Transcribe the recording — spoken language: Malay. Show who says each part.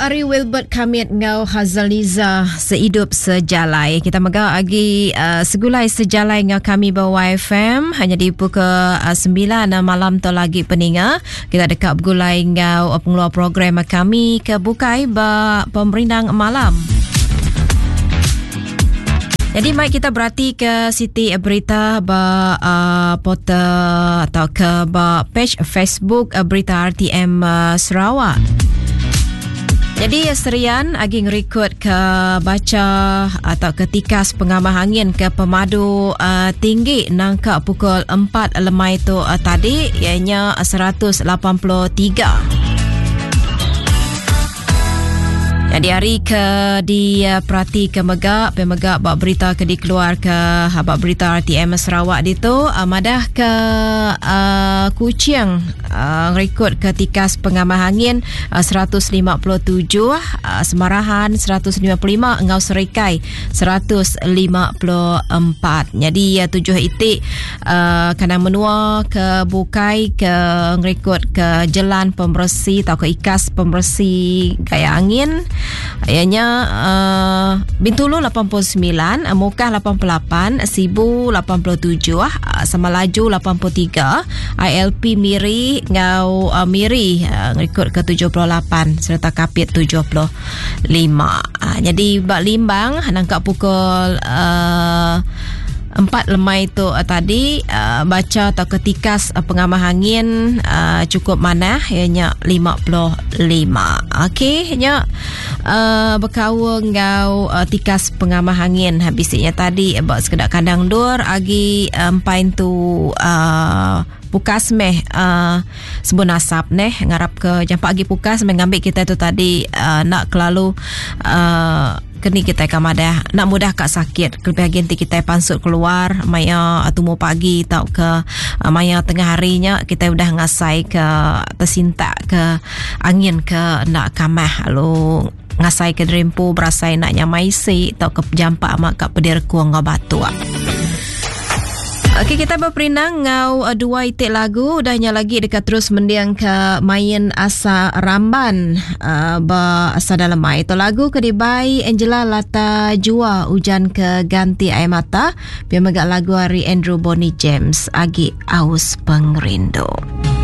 Speaker 1: Ari Wilbert Kamit ngau Hazaliza seidup sejalai. Kita megah agi segulai sejalai ngau kami bawa YFM hanya di pukul 9 malam tu lagi peninga. Kita dekat bergulai ngau pengeluar program kami ke bukai ba pemerintah malam. Jadi mari kita berhati ke siti berita ba portal atau ke ba page Facebook berita RTM Sarawak. Jadi serian agi ngerekod ke baca atau ke tikas pengamah angin ke pemadu tinggi nangka pukul 4 lemai tu tadi ianya 183. Jadi hari ke di perhati ke megak bak berita ke dikeluar ke bak berita RTM Sarawak di tu madah ke Kuching rekod ke tikas pengamah angin 157, Semarahan 155, Ngau Serikai 154. Jadi 7 itik kena menua ke bukai ke rekod ke jelan pembersih atau ke ikas pembersih gaya angin. Ianya Bintulu 89, Mukah 88, Sibu 87, Semalaju 83, ILP Miri Ngau Miri rekod ke 78 serta Kapit 75. Jadi bak limbang nangkap pukul 4 lemai tu tadi baca atau ketikas pengamah angin cukup mana ianya 55. Okey nya berkawa ngau tikas pengamah angin habisnya tadi buat sekedar kandang dur agi pain tu pukas meh sebun asap neh ngarap ke jam pagi pukas mengambil kita tu tadi nak kelalu kini kita kamadah nak mudah kak sakit kebahagiaan kita pansut keluar maya atumu pagi tau ke maya tengah harinya kita udah ngasai ke tersintak ke angin ke nak kamah lalu ngasai ke drempu berasai nak nyamai si tau ke jampak mak kat pedir kuang ngabatu. Okey, kita berperinang ngau dua itik lagu dahnya lagi dekat terus mendiang ke main asa ramban ba asa dalam mai itu lagu kedibai Angela Lata Jua hujan ke ganti air mata biar megak lagu hari Andrew Bonnie James agi aus pengrindu.